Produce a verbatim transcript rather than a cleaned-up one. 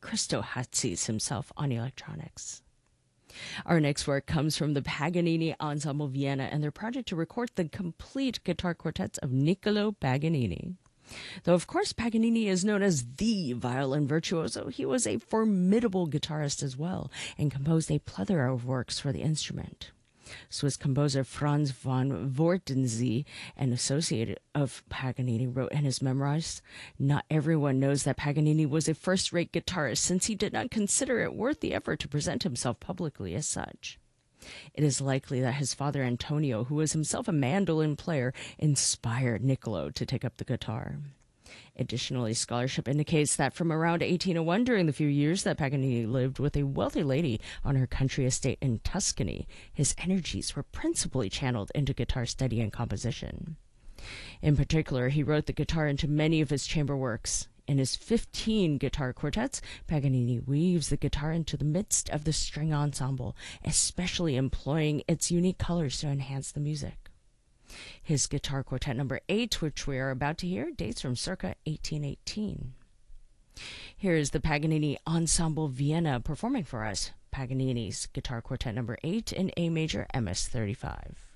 Christo Hatzis himself on electronics. Our next work comes from the Paganini Ensemble Vienna and their project to record the complete guitar quartets of Niccolo Paganini. Though, of course, Paganini is known as the violin virtuoso, he was a formidable guitarist as well and composed a plethora of works for the instrument. Swiss composer Franz von Wortensee, an associate of Paganini, wrote in his memoirs, "Not everyone knows that Paganini was a first-rate guitarist, since he did not consider it worth the effort to present himself publicly as such." It is likely that his father Antonio, who was himself a mandolin player, inspired Niccolo to take up the guitar. Additionally, scholarship indicates that from around eighteen oh one, during the few years that Paganini lived with a wealthy lady on her country estate in Tuscany, his energies were principally channeled into guitar study and composition. In particular, he wrote the guitar into many of his chamber works. In his fifteen guitar quartets, Paganini weaves the guitar into the midst of the string ensemble, especially employing its unique colors to enhance the music. His guitar quartet number eight, which we are about to hear, dates from circa eighteen eighteen. Here is the Paganini Ensemble Vienna performing for us Paganini's guitar quartet number eight in A major M S thirty-five.